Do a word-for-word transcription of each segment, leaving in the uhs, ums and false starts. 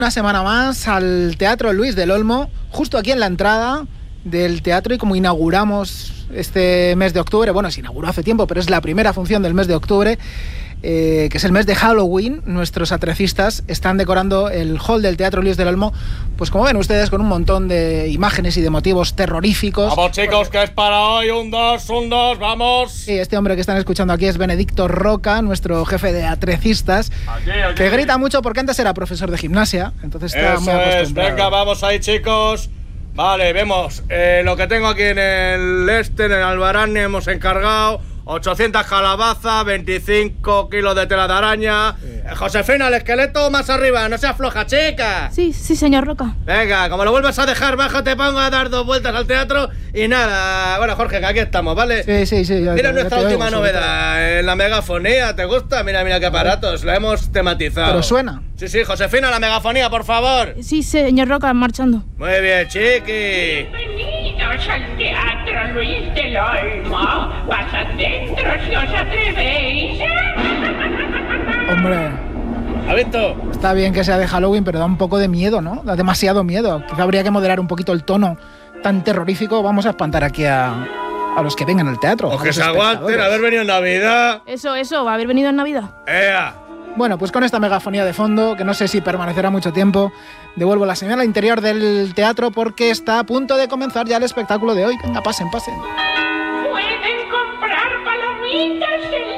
Una semana más al Teatro Luis del Olmo, justo aquí en la entrada del teatro, y como inauguramos este mes de octubre, bueno, se inauguró hace tiempo, pero es la primera función del mes de octubre, eh, que es el mes de Halloween, nuestros atrecistas están decorando el hall del Teatro Luis del Olmo, pues como ven ustedes, con un montón de imágenes y de motivos terroríficos. Vamos chicos, que es para hoy, un dos, un dos, vamos. Sí, este hombre que están escuchando aquí es Benedicto Roca, nuestro jefe de atrecistas, Aquí, aquí. que grita mucho porque antes era profesor de gimnasia, entonces está Eso muy es, acostumbrado. venga, vamos ahí chicos. Vale, vemos eh, lo que tengo aquí en el este, en el Albarán, hemos encargado ochocientas calabazas, veinticinco kilos de tela de araña. Eh, Josefina, el esqueleto más arriba, no seas floja, chica. Sí, sí, señor Roca. Venga, como lo vuelvas a dejar bajo, te pongo a dar dos vueltas al teatro y nada. Bueno, Jorge, que aquí estamos, ¿vale? Sí, sí, sí. Ya, Mira ya, nuestra ya última oigo, novedad, en la megafonía, ¿te gusta? Mira, mira qué aparatos, la hemos tematizado. Pero suena. Sí, sí, Josefina, la megafonía, por favor. Sí, señor Roca, marchando. Muy bien, chiqui. Bienvenidos al Teatro Luis del Olmo. Pasad dentro si os atrevéis. Hombre, ¿Has visto? está bien que sea de Halloween, pero da un poco de miedo, ¿no? Da demasiado miedo. Quizá habría que moderar un poquito el tono tan terrorífico. Vamos a espantar aquí a, a los que vengan al teatro. O a que los se aguanten, espectadores. haber venido en Navidad. Eso, eso, va a haber venido en Navidad. ¡Ea! Bueno, pues con esta megafonía de fondo, que no sé si permanecerá mucho tiempo, devuelvo la señal al interior del teatro porque está a punto de comenzar ya el espectáculo de hoy. Venga, pasen, pasen. Pueden comprar palomitas en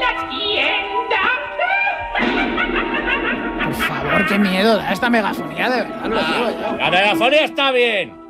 la tienda. Por favor, qué miedo da esta megafonía, de verdad, lo digo yo. La megafonía está bien.